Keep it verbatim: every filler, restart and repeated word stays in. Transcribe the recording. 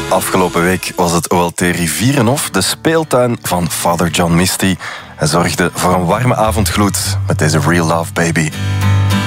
Afgelopen week was het O L T Rivierenhof, de speeltuin van Father John Misty. Hij zorgde voor een warme avondgloed met deze Real Love Baby.